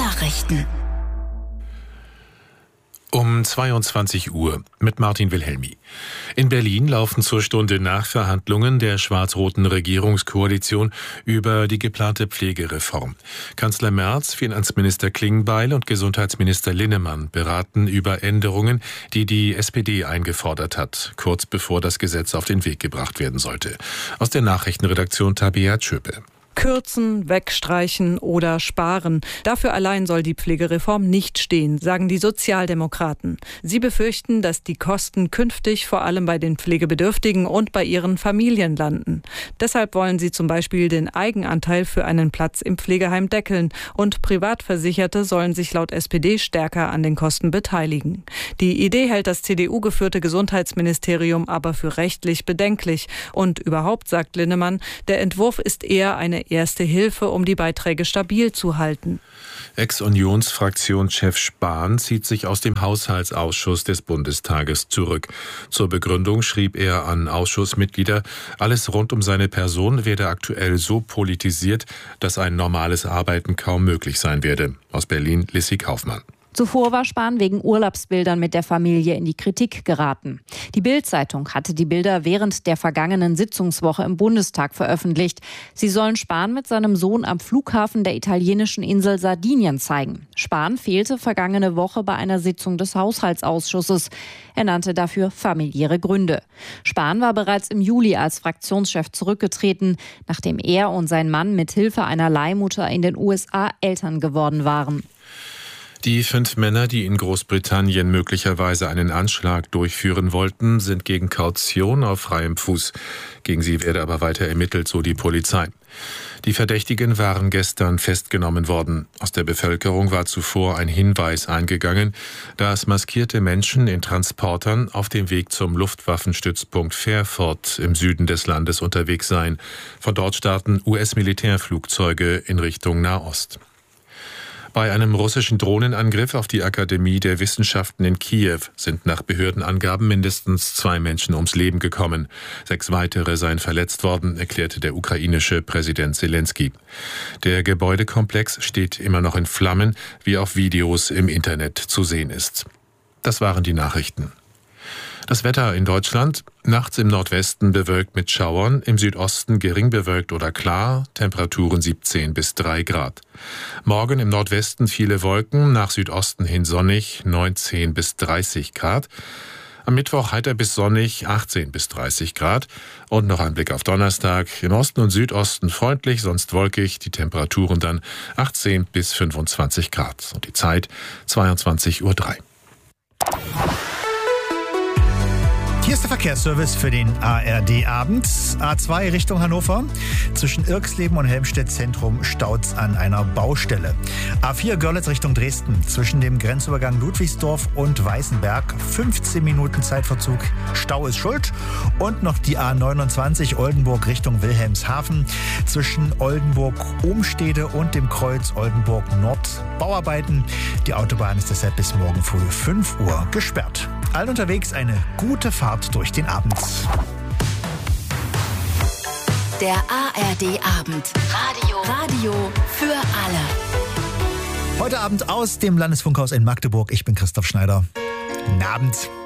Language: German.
Nachrichten. Um 22 Uhr mit Martin Wilhelmi. In Berlin laufen zur Stunde nach Verhandlungen der schwarz-roten Regierungskoalition über die geplante Pflegereform. Kanzler Merz, Finanzminister Klingbeil und Gesundheitsminister Linnemann beraten über Änderungen, die die SPD eingefordert hat, kurz bevor das Gesetz auf den Weg gebracht werden sollte. Aus der Nachrichtenredaktion Tabea Tschöpe. Kürzen, wegstreichen oder sparen. Dafür allein soll die Pflegereform nicht stehen, sagen die Sozialdemokraten. Sie befürchten, dass die Kosten künftig vor allem bei den Pflegebedürftigen und bei ihren Familien landen. Deshalb wollen sie zum Beispiel den Eigenanteil für einen Platz im Pflegeheim deckeln und Privatversicherte sollen sich laut SPD stärker an den Kosten beteiligen. Die Idee hält das CDU-geführte Gesundheitsministerium aber für rechtlich bedenklich. Und überhaupt, sagt Linnemann, der Entwurf ist eher eine erste Hilfe, um die Beiträge stabil zu halten. Ex-Unionsfraktionschef Spahn zieht sich aus dem Haushaltsausschuss des Bundestages zurück. Zur Begründung schrieb er an Ausschussmitglieder, alles rund um seine Person werde aktuell so politisiert, dass ein normales Arbeiten kaum möglich sein werde. Aus Berlin, Lissy Kaufmann. Zuvor war Spahn wegen Urlaubsbildern mit der Familie in die Kritik geraten. Die Bild-Zeitung hatte die Bilder während der vergangenen Sitzungswoche im Bundestag veröffentlicht. Sie sollen Spahn mit seinem Sohn am Flughafen der italienischen Insel Sardinien zeigen. Spahn fehlte vergangene Woche bei einer Sitzung des Haushaltsausschusses. Er nannte dafür familiäre Gründe. Spahn war bereits im Juli als Fraktionschef zurückgetreten, nachdem er und sein Mann mit Hilfe einer Leihmutter in den USA Eltern geworden waren. Die 5 Männer, die in Großbritannien möglicherweise einen Anschlag durchführen wollten, sind gegen Kaution auf freiem Fuß. Gegen sie werde aber weiter ermittelt, so die Polizei. Die Verdächtigen waren gestern festgenommen worden. Aus der Bevölkerung war zuvor ein Hinweis eingegangen, dass maskierte Menschen in Transportern auf dem Weg zum Luftwaffenstützpunkt Fairford im Süden des Landes unterwegs seien. Von dort starten US-Militärflugzeuge in Richtung Nahost. Bei einem russischen Drohnenangriff auf die Akademie der Wissenschaften in Kiew sind nach Behördenangaben mindestens 2 Menschen ums Leben gekommen. 6 weitere seien verletzt worden, erklärte der ukrainische Präsident Zelensky. Der Gebäudekomplex steht immer noch in Flammen, wie auf Videos im Internet zu sehen ist. Das waren die Nachrichten. Das Wetter in Deutschland: nachts im Nordwesten bewölkt mit Schauern, im Südosten gering bewölkt oder klar, Temperaturen 17 bis 3 Grad. Morgen im Nordwesten viele Wolken, nach Südosten hin sonnig, 19 bis 30 Grad. Am Mittwoch heiter bis sonnig, 18 bis 30 Grad. Und noch ein Blick auf Donnerstag: im Osten und Südosten freundlich, sonst wolkig, die Temperaturen dann 18 bis 25 Grad. Und die Zeit 22:03 Uhr. Hier ist der Verkehrsservice für den ARD-Abend. A2 Richtung Hannover. Zwischen Irxleben und Helmstedt Zentrum staut's an einer Baustelle. A4 Görlitz Richtung Dresden. Zwischen dem Grenzübergang Ludwigsdorf und Weißenberg 15 Minuten Zeitverzug. Stau ist schuld. Und noch die A29 Oldenburg Richtung Wilhelmshaven. Zwischen Oldenburg-Ohnstede und dem Kreuz Oldenburg-Nord Bauarbeiten. Die Autobahn ist deshalb bis morgen früh 5 Uhr gesperrt. Allen unterwegs eine gute Fahrt durch den Abend. Der ARD-Abend. Radio für alle. Heute Abend aus dem Landesfunkhaus in Magdeburg. Ich bin Christoph Schneider. Guten Abend.